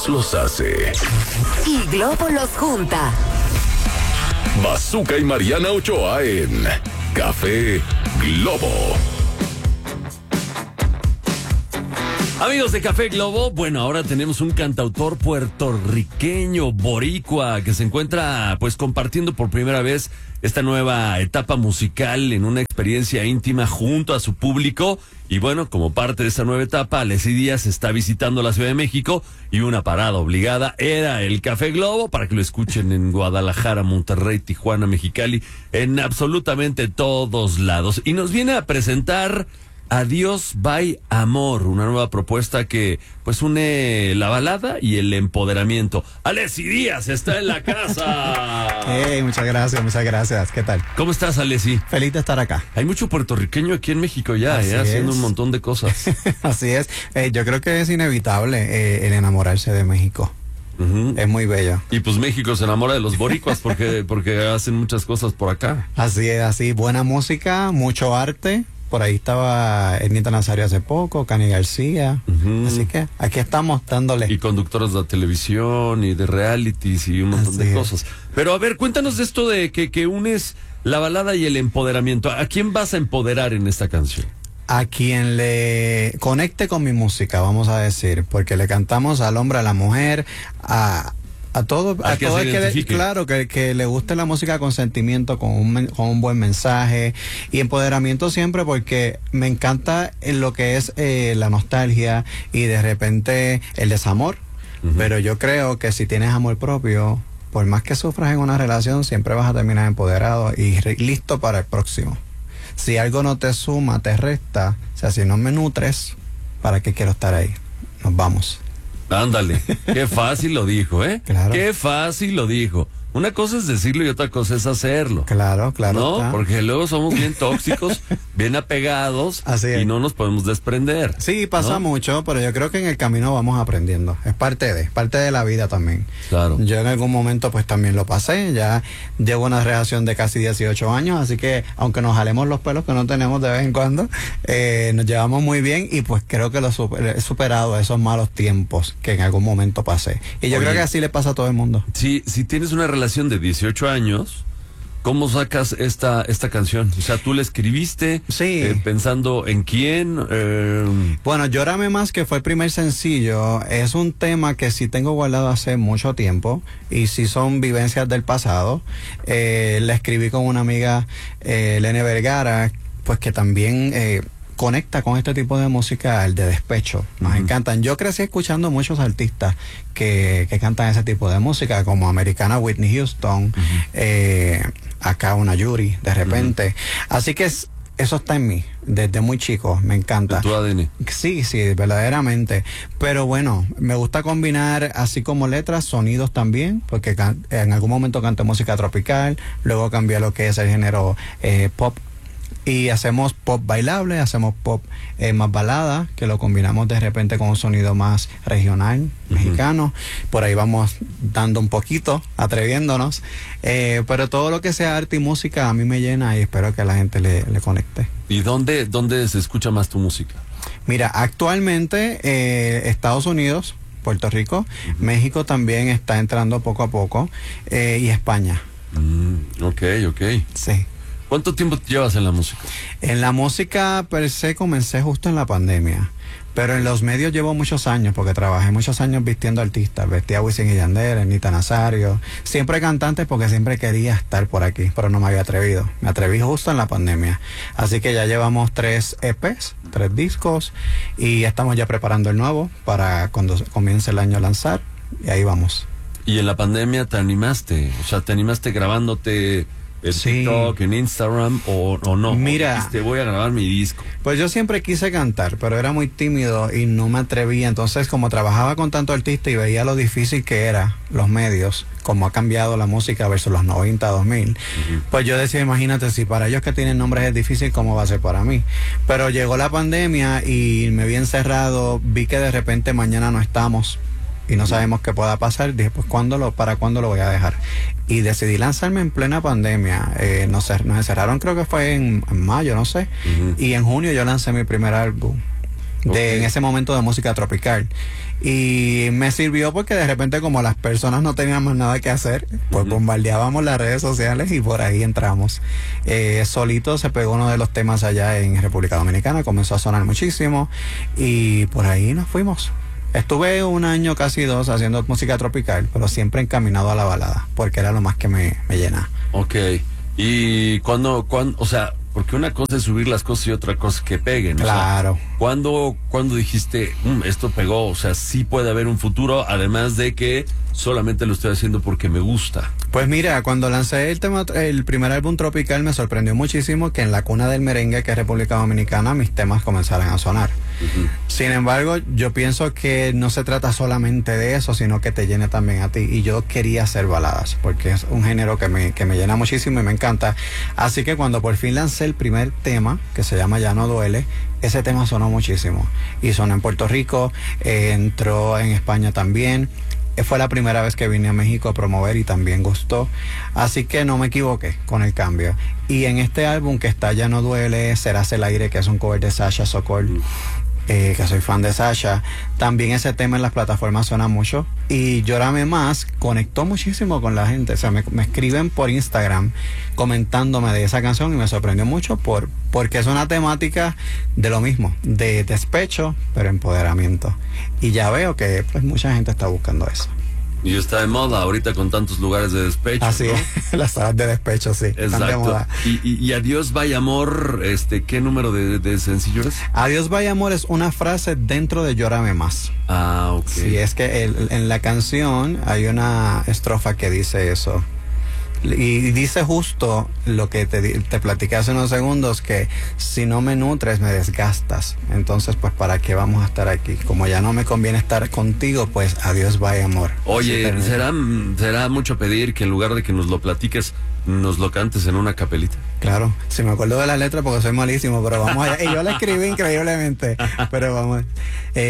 Dios los hace. Y Globo los junta. Bazooka y Mariana Ochoa en Café Globo. Amigos de Café Globo, bueno, ahora tenemos un cantautor puertorriqueño, boricua, que se encuentra pues compartiendo por primera vez esta nueva etapa musical en una experiencia íntima junto a su público. Y bueno, como parte de esta nueva etapa, Alessi Díaz está visitando la Ciudad de México y una parada obligada era el Café Globo para que lo escuchen en Guadalajara, Monterrey, Tijuana, Mexicali, en absolutamente todos lados. Y nos viene a presentar Adiós by Amor, una nueva propuesta que pues une la balada y el empoderamiento. Alessi Díaz está en la casa. Hey, muchas gracias. ¿Qué tal? ¿Cómo estás, Alessi? Feliz de estar acá. Hay mucho puertorriqueño aquí en México ya, Así haciendo es. un montón de cosas. Así es. Yo creo que es inevitable el enamorarse de México. Uh-huh. Es muy bello. Y pues México se enamora de los boricuas porque hacen muchas cosas por acá. Así es, así. Buena música, mucho arte. Por ahí estaba Ernita Nazario hace poco, Cani García. Uh-huh. Así que aquí estamos dándole. Y conductoras de televisión y de realities y un montón de cosas. Pero a ver, cuéntanos de esto de que unes la balada y el empoderamiento. ¿A quién vas a empoderar en esta canción? A quien le conecte con mi música, vamos a decir, porque le cantamos al hombre, a la mujer, a todo, a todo el que claro, que le guste la música con sentimiento, con un buen mensaje y empoderamiento siempre, porque me encanta lo que es la nostalgia y de repente el desamor. Uh-huh. Pero yo creo que si tienes amor propio, por más que sufras en una relación, siempre vas a terminar empoderado y listo para el próximo. Si algo no te suma, te resta, o sea, si no me nutres, ¿para qué quiero estar ahí? Nos vamos. Ándale, qué fácil lo dijo, ¿eh? Claro. Qué fácil lo dijo. Una cosa es decirlo y otra cosa es hacerlo. Claro. ¿No? Está. Porque luego somos bien tóxicos, bien apegados. Así es. Y no nos podemos desprender. Sí, pasa mucho, pero yo creo que en el camino vamos aprendiendo. Es parte de la vida también. Claro. Yo en algún momento pues también lo pasé. Ya llevo una relación de casi 18 años, así que aunque nos jalemos los pelos que no tenemos de vez en cuando, nos llevamos muy bien y pues creo que he superado esos malos tiempos que en algún momento pasé. Y yo creo que así le pasa a todo el mundo. Si tienes una relación de 18 años, ¿cómo sacas esta canción? O sea, ¿tú la escribiste pensando en quién? Bueno, Llórame Más, que fue el primer sencillo, es un tema que sí tengo guardado hace mucho tiempo y sí son vivencias del pasado. La escribí con una amiga, Lene Vergara, pues que también conecta con este tipo de música, el de despecho. Nos encantan. Yo crecí escuchando muchos artistas que cantan ese tipo de música, como Americana, Whitney Houston, acá una Yuri, de repente. Así que eso está en mí, desde muy chico, me encanta. ¿De tu ADN? Sí, verdaderamente. Pero bueno, me gusta combinar, así como letras, sonidos también, porque en algún momento canté música tropical, luego cambié a lo que es el género pop. Y hacemos pop bailable, hacemos pop más balada, que lo combinamos de repente con un sonido más regional, mexicano. Por ahí vamos dando un poquito, atreviéndonos. Pero todo lo que sea arte y música a mí me llena y espero que a la gente le conecte. ¿Y dónde se escucha más tu música? Mira, actualmente Estados Unidos, Puerto Rico, México también está entrando poco a poco, y España. Ok. Sí. ¿Cuánto tiempo llevas en la música? En la música per se comencé justo en la pandemia, pero en los medios llevo muchos años porque trabajé muchos años vistiendo artistas, vestía a Wisin y Yandel, Ernita Nazario, siempre cantante porque siempre quería estar por aquí, pero no me había atrevido. Me atreví justo en la pandemia, así que ya llevamos 3 EPs, 3 discos y estamos ya preparando el nuevo para cuando comience el año a lanzar y ahí vamos. ¿Y en la pandemia te animaste? O sea, ¿te animaste grabándote en TikTok, en Instagram o no? Mira, dijiste, voy a grabar mi disco. Pues yo siempre quise cantar, pero era muy tímido y no me atrevía. Entonces, como trabajaba con tanto artista y veía lo difícil que era los medios, como ha cambiado la música versus los 90, 2000, pues yo decía, imagínate, si para ellos que tienen nombres es difícil, ¿cómo va a ser para mí? Pero llegó la pandemia y me vi encerrado, vi que de repente mañana no estamos y no sabemos qué pueda pasar. Dije, pues ¿para cuándo lo voy a dejar? Y decidí lanzarme en plena pandemia. Nos encerraron, creo que fue en mayo, no sé. Y en junio yo lancé mi primer álbum. en ese momento de música tropical. Y me sirvió porque de repente, como las personas no tenían más nada que hacer, pues bombardeábamos las redes sociales y por ahí entramos. Solito se pegó uno de los temas allá en República Dominicana, comenzó a sonar muchísimo y por ahí nos fuimos. Estuve 1 año, casi 2, haciendo música tropical, pero siempre encaminado a la balada, porque era lo más que me llena. Ok. Y cuando, o sea, porque una cosa es subir las cosas y otra cosa es que peguen. Claro. O sea, ¿cuándo dijiste, esto pegó? O sea, sí puede haber un futuro, además de que solamente lo estoy haciendo porque me gusta. Pues mira, cuando lancé el primer álbum tropical, me sorprendió muchísimo que en la cuna del merengue, que es República Dominicana, mis temas comenzaran a sonar. Sin embargo, yo pienso que no se trata solamente de eso, sino que te llene también a ti. Y yo quería hacer baladas, porque es un género que me llena muchísimo y me encanta. Así que cuando por fin lancé el primer tema, que se llama Ya No Duele, ese tema sonó muchísimo. Y sonó en Puerto Rico, entró en España también. Fue la primera vez que vine a México a promover y también gustó. Así que no me equivoqué con el cambio. Y en este álbum que está Ya No Duele, Serás el Aire, que es un cover de Sasha Sokol, que soy fan de Sasha. También ese tema en las plataformas suena mucho. Y Llórame Más conectó muchísimo con la gente. O sea, me escriben por Instagram comentándome de esa canción y me sorprendió mucho porque es una temática de lo mismo, de despecho, pero empoderamiento. Y ya veo que pues mucha gente está buscando eso. Y está de moda ahorita con tantos lugares de despecho. Así ¿no? es, las salas de despecho, sí. Están de Exacto. moda. Y Adiós Vaya Amor, ¿qué número de sencillo eres? Adiós Vaya Amor es una frase dentro de Llórame Más. Ah, ok. Sí, es que en la canción hay una estrofa que dice eso. Y dice justo lo que te platiqué hace unos segundos, que si no me nutres me desgastas. Entonces, pues, ¿para qué vamos a estar aquí? Como ya no me conviene estar contigo, pues, adiós, bye, amor. Oye, Sí, ¿será mucho pedir que en lugar de que nos lo platiques, nos lo cantes en una capelita? Claro, si me acuerdo de la letra porque soy malísimo, pero vamos allá. Y yo la escribí increíblemente, pero vamos.